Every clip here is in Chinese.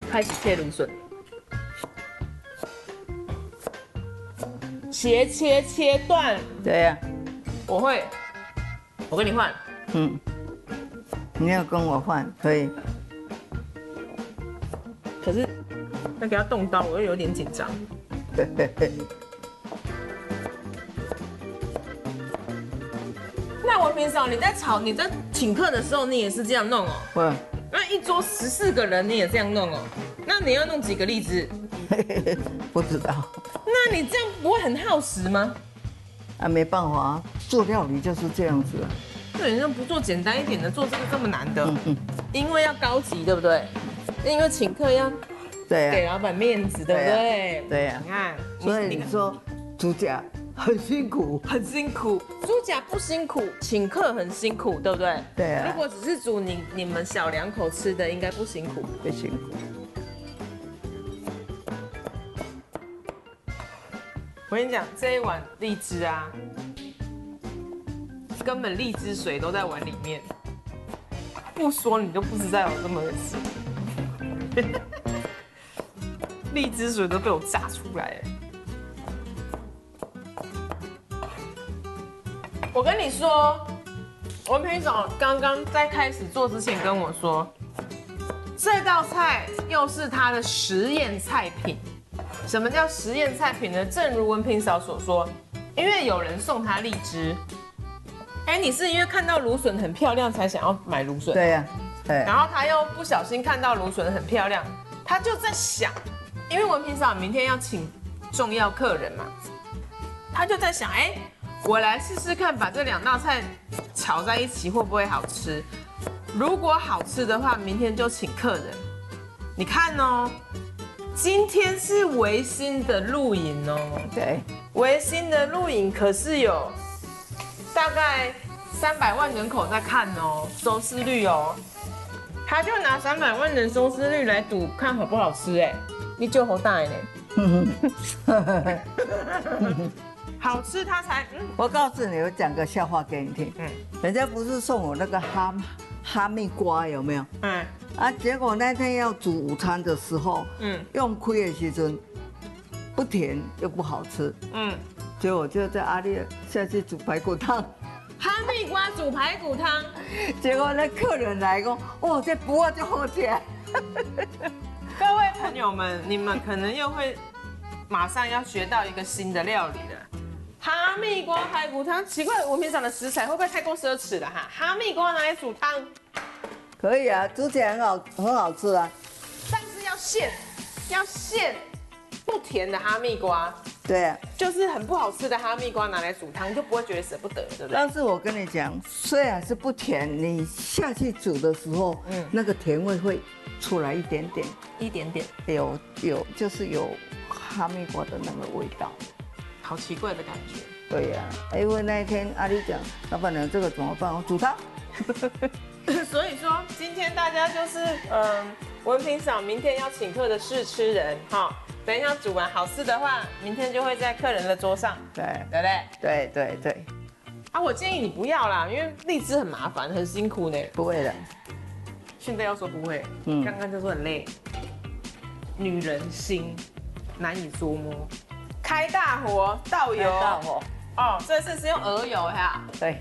开始切芦笋，斜切断。 对呀、 我会，我跟你换。 嗯，你要跟我换可以。 可是要给他动刀，我又有点紧张。那我平常你在请客的时候，你也是这样弄哦？ 会， 那一桌14个人，你也这样弄哦？那你要弄几个荔枝？ 不知道那你这样不会很耗时吗？ 啊，没办法啊，做料理就是这样子啊。 对，你不做简单一点的，做这个这么难的，因为要高级，对不对？因为请客要对呀、 给老板面子，对不对？ 对呀、 你看， 所以你说煮甲很辛苦， 很辛苦，煮甲不辛苦，请客很辛苦，对不对？ 对啊如果只是煮你们小两口吃的，应该不辛苦。 不辛苦。 我跟你讲，这一碗荔枝啊，根本荔枝水都在碗里面，不说你就不知道有这么个事。荔枝水都被我榨出来了。我跟你说，文平总刚刚在开始做之前跟我说，这道菜又是他的实验菜品。什么叫实验菜品呢？正如文平嫂所说，因为有人送他荔枝，你是因为看到芦笋很漂亮才想要买芦笋， 对呀、对。 然后他又不小心看到芦笋很漂亮，他就在想，因为文平嫂明天要请重要客人嘛，他就在想，我来试试看，把这2道菜炒在一起会不会好吃？如果好吃的话，明天就请客人。你看哦，今天是维新的录影哦， 对， 维新的录影可是有大概300万人口在看哦，收视率哦，他就拿300万人收视率来赌，看好不好吃你就好大呢，好吃他才我告诉你，我讲个笑话给你听。人家不是送我那个哈密瓜有没有？啊，结果那天要煮午餐的时候，用开的时阵不甜又不好吃，结果就在阿丽下去煮排骨汤， 哈密瓜煮排骨汤， 结果那客人来讲，哇，这不啊就好吃。 各位朋友们，你们可能又会马上要学到一个新的料理了。哈密瓜排骨汤，奇怪，我平常的食材会不会太过奢侈了哈？哈密瓜拿来煮汤， 可以啊，煮起来很好吃啊。 但是要现不甜的哈密瓜， 对啊， 就是很不好吃的哈密瓜拿来煮汤，就不会觉得舍不得，对不对？ 但是我跟你讲，虽然是不甜，你下去煮的时候，那个甜味会出来一点点， 一点点， 有就是有哈密瓜的那个味道。 好奇怪的感觉。 对呀、因为那一天阿丽讲，老板娘这个怎么办？我煮汤。 所以说，今天大家就是文平嫂明天要请客的试吃人哈。等一下煮完好吃的话，明天就会在客人的桌上， 对对不对？ 对对对， 啊，我建议你不要啦，因为荔枝很麻烦，很辛苦呢。 不会的。 现在要说不会，刚刚就说很累。女人心难以捉摸，开大火倒油， 大火。 哦，这次是用鹅油呀。 对，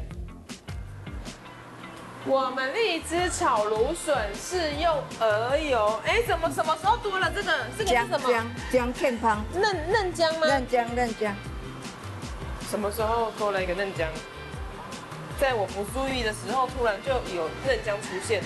我们荔枝炒芦笋是用鹅油，怎么什么时候多了这个？这个是什么？ 姜片汤， 嫩姜吗？ 嫩姜。 什么时候多了一个嫩姜？在我不注意的时候，突然就有嫩姜出现。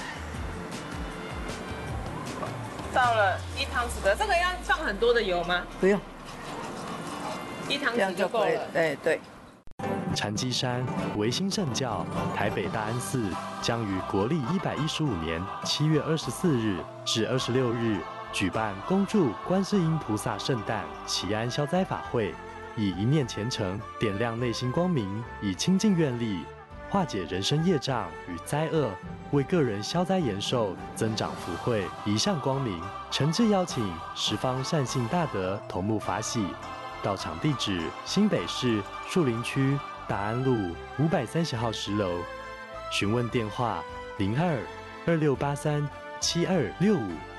倒了1汤匙的，这个要放很多的油吗？ 不用 ，1汤这样匙就够了。 对对。 禅机山维新正教台北大安寺将于国历115年7月24日至26日举办恭祝观世音菩萨圣诞祈安消灾法会，以一念虔诚点亮内心光明，以清净愿力化解人生业障与灾厄，为个人消灾延寿，增长福慧，一向光明。诚挚邀请十方善信大德同沐法喜。到场地址：新北市树林区大安路530号10楼。询问电话：02-2683-7265。